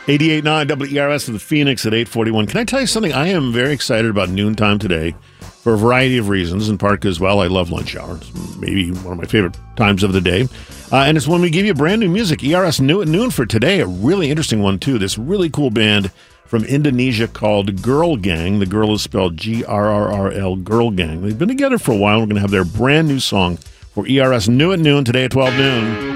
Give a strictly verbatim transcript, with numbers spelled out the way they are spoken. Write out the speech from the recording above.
eighty-eight point nine W E R S of the Phoenix at eight forty-one. Can I tell you something? I am very excited about noontime today for a variety of reasons, in part because, well, I love lunch hour. It's maybe one of my favorite times of the day. Uh, and it's when we give you brand new music. E R S New at Noon for today, a really interesting one, too. This really cool band from Indonesia called Girl Gang. The girl is spelled G R R R L, Girl Gang. They've been together for a while. We're going to have their brand new song for E R S New at Noon today at twelve noon.